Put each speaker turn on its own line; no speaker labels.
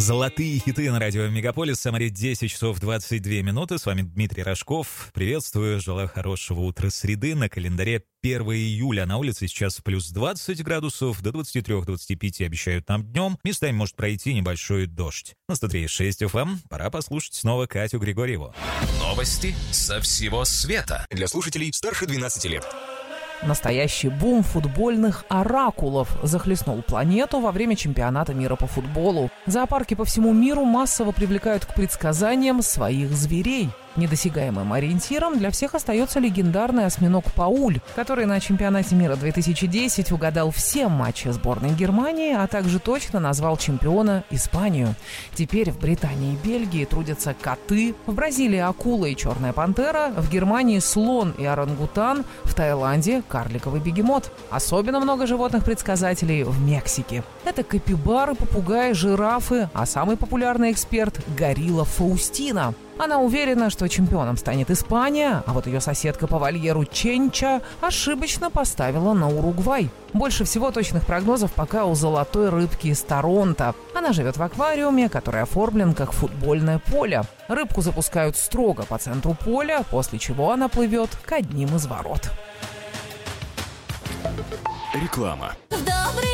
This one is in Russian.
Золотые хиты на радио Мегаполис. Самаре 10 часов 22 минуты. С вами Дмитрий Рожков. Приветствую. Желаю хорошего утра среды. На календаре 1 июля. На улице сейчас плюс 20 градусов. До 23-25 обещают нам днем. Местами может пройти небольшой дождь. На 103.6 FM. Пора послушать снова Катю Григорьеву.
Новости со всего света. Для слушателей старше 12 лет.
Настоящий бум футбольных оракулов захлестнул планету во время чемпионата мира по футболу. Зоопарки по всему миру массово привлекают к предсказаниям своих зверей. Недосягаемым ориентиром для всех остается легендарный осьминог Пауль, который на чемпионате мира 2010 угадал все матчи сборной Германии, а также точно назвал чемпиона Испанию. Теперь в Британии и Бельгии трудятся коты, в Бразилии акула и черная пантера, в Германии слон и орангутан, в Таиланде карликовый бегемот. Особенно много животных-предсказателей в Мексике. Это капибары, попугаи, жирафы, а самый популярный эксперт – горилла Фаустина. Она уверена, что чемпионом станет Испания, а вот ее соседка по вольеру Ченча ошибочно поставила на Уругвай. Больше всего точных прогнозов пока у золотой рыбки из Торонто. Она живет в аквариуме, который оформлен как футбольное поле. Рыбку запускают строго по центру поля, после чего она плывет к одним из ворот.
Реклама.
В добрый